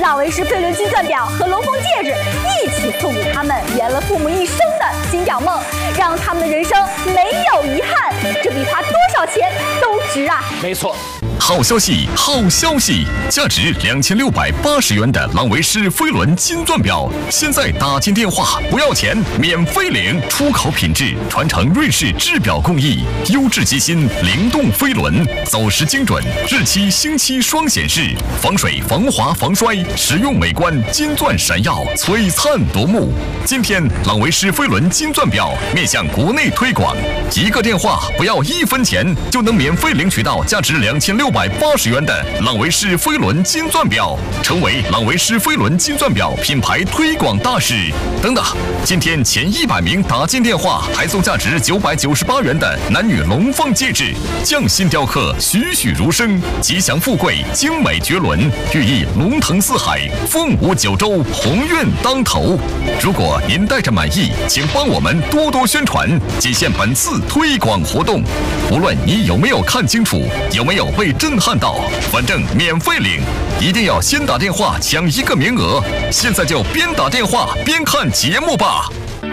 浪维诗飞轮金钻表和龙凤戒指一起送给他们圆了父母一生的金表梦，让他们的人生没有遗憾。这比花多少钱都值啊！ 没错。 好消息，好消息！价值2680元的浪维诗飞轮金钻表，现在打进电话不要钱，免费领，出口品质，传承瑞士制表工艺，优质机芯，灵动飞轮，走时精准，日期星期双显示，防水、防滑、防摔，实用美观，金钻闪耀，璀璨夺目。今天浪维诗飞轮金钻表面向国内推广，一个电话不要1分钱，就能免费领取到价值2680元的浪维诗飞轮金钻表，成为浪维诗飞轮金钻表品牌推广大使。等等，今天前100名打进电话还送价值998元的男女龙凤戒指，匠心雕刻，栩栩如生，吉祥富贵，精美绝伦，寓意龙腾四海，凤舞九州，鸿运当头。如果您带着满意，请帮我们多多宣传，仅限本次推广活动。无论你有没有看清楚，有没有被震撼到，反正免费领，一定要先打电话抢1个名额。现在就边打电话边看节目吧。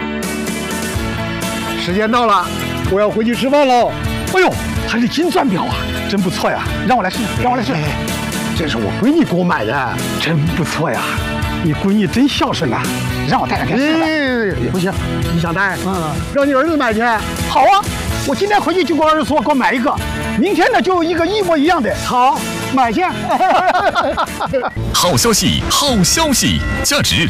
时间到了，我要回去吃饭喽。哎呦，还是金钻表啊，真不错呀！让我来试，让我来试。这是我闺女给我买的，真不错呀。你闺女真孝顺呐，让我带上电视。不行，你想带？让你儿子买去。好啊，我今天回去就跟我儿子说，给我买一个。明天呢，就有一个一模一样的。好，买去。 好消息，好消息！价值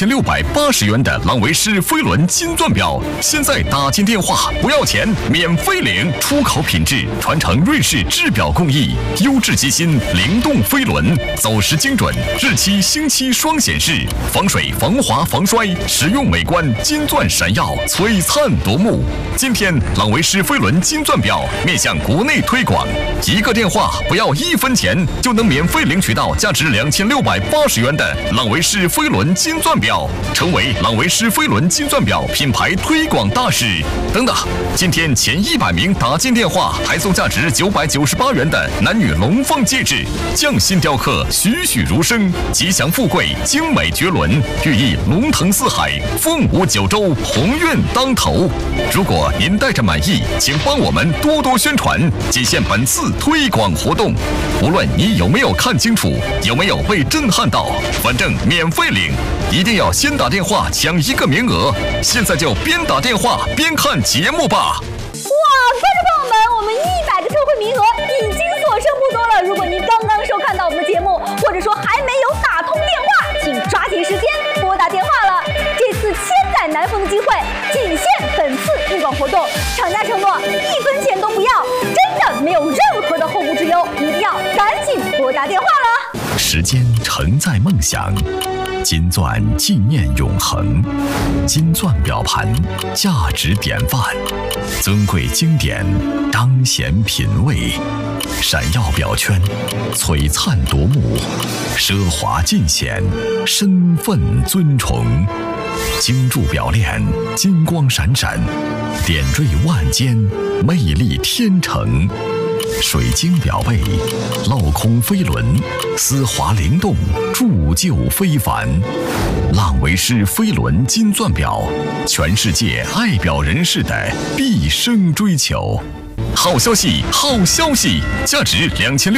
2680元的浪维诗飞轮金钻表，现在打进电话不要钱，免费领，出口品质，传承瑞士制表工艺，优质机芯，灵动飞轮，走时精准，日期星期双显示，防水、防滑、防摔，实用美观，金钻闪耀，璀璨夺目。今天浪维诗飞轮金钻表面向国内推广，一个电话不要1分钱，就能免费领取到价值2680元的浪维诗飞轮金钻表，成为浪维诗飞轮金钻表品牌推广大使。等等，今天前100名打进电话还送价值998元的男女龙凤戒指，匠心雕刻，栩栩如生，吉祥富贵，精美绝伦，寓意龙腾四海，凤舞九州，鸿运当头。如果您带着满意，请帮我们多多宣传，仅限本次推广活动。无论你有没有看清楚，有没有被震撼到，反正免费领，一定要先打电话抢1个名额。现在就边打电话边看节目吧。 哇，观众朋友们，我们100个特惠名额已经所剩不多了。如果您刚刚收看到我们的节目，或者说还没有打通电话，请抓紧时间拨打电话了。这次千载难逢的机会，仅限本次推广活动，厂家承诺1分钱都不要，真的没有任何的后顾之忧，一定要赶紧拨打电话了。 时间承载梦想，金钻纪念永恒，金钻表盘价值典范，尊贵经典彰显品味，闪耀表圈璀璨夺目，奢华尽显身份尊崇，精铸表链金光闪闪，点缀万间魅力天成，水晶表背，镂空飞轮，丝滑灵动，铸就非凡。浪维诗飞轮金钻表，全世界爱表人士的毕生追求。好消息，好消息！价值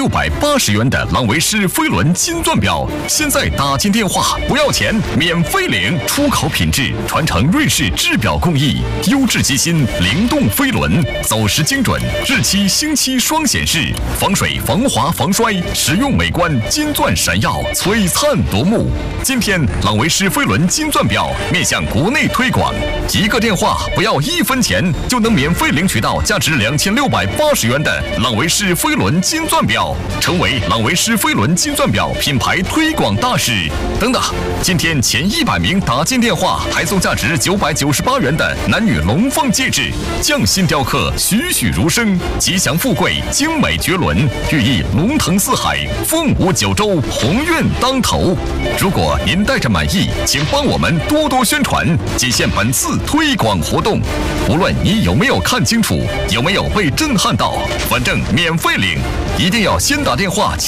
2680元的浪维诗飞轮金钻表，现在打进电话不要钱，免费领，出口品质，传承瑞士制表工艺，优质机芯，灵动飞轮，走时精准，日期星期双显示，防水、防滑、防摔，实用美观，金钻闪耀，璀璨夺目。今天浪维诗飞轮金钻表面向国内推广，一个电话不要1分钱，就能免费领取到价值2680元的浪维诗飞轮金钻表，成为浪维诗飞轮金钻表品牌推广大使。等等，今天前100名打进电话还送价值998元的男女龙凤戒指，匠心雕刻，栩栩如生，吉祥富贵，精美绝伦，寓意龙腾四海，凤舞九州，鸿运当头。如果您带着满意，请帮我们多多宣传，仅限本次推广活动。无论你有没有看清楚，有没有被震撼到，反正免费领，一定要先打电话